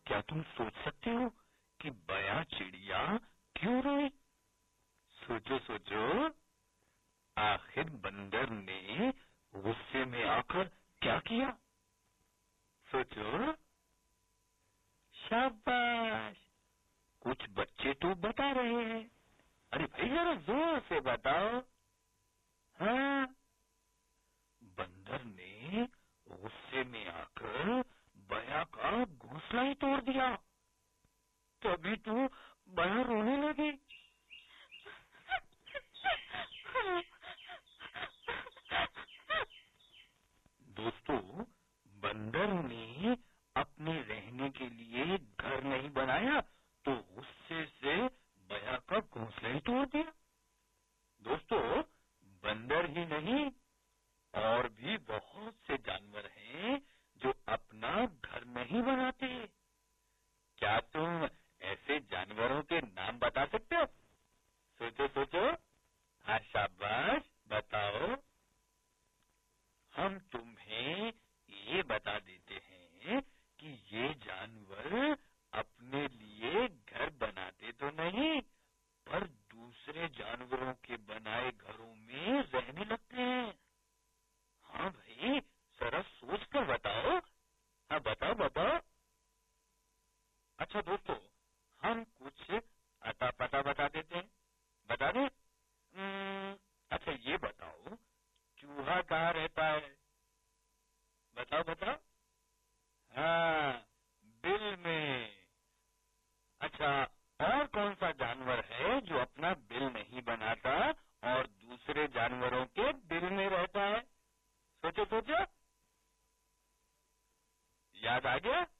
क्या तुम सोच सकते हो कि बया चिड़िया क्यों रोई? सोचो सोचो, आखिर बंदर ने गुस्से में आकर क्या किया? सोचो। शाबाश, कुछ बच्चे तो बता रहे हैं। अरे भाई जरा जोर से बताओ। हाँ, बंदर ने गुस्से में आकर बया का घोंसला ही तोड़ दिया। तभी तो बया रोने लगी। दोस्तों, बंदर ने अपने रहने के लिए घर नहीं बनाया तो गुस्से से बया का घोंसला ही तोड़ दिया। दोस्तों, बंदर ही नहीं, और भी बहुत से जानवर हैं जो अपना घर नहीं बनाते। क्या तुम ऐसे जानवरों के नाम बता सकते हो? सोचो सोचो। हाँ, शाबाश, बताओ। हम तुम्हें ये बता देते हैं कि ये जानवर अपने लिए घर बनाते तो नहीं, पर दूसरे जानवरों के बनाए घरों में रहने लगते हैं। हाँ भाई, जरा सोच कर बताओ। हाँ, बताओ बताओ। अच्छा दोस्तों, हम कुछ अता पता बता देते हैं। बता दें? अच्छा, ये बताओ, चूहा कहाँ रहता है? बताओ बताओ। हाँ, बिल में। अच्छा, और कौन सा जानवर है जो अपना बिल नहीं बनाता और दूसरे जानवरों के बिल में रहता है? सोचो सोचो। याद आ गया?